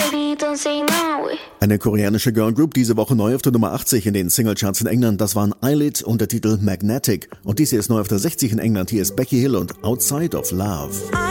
baby, don't say no. Eine koreanische Girlgroup, diese Woche neu auf der Nummer 80 in den Singlecharts in England. Das waren Eyelid und der Titel Magnetic. Und dies hier ist neu auf der 60 in England. Hier ist Becky Hill und Outside of Love.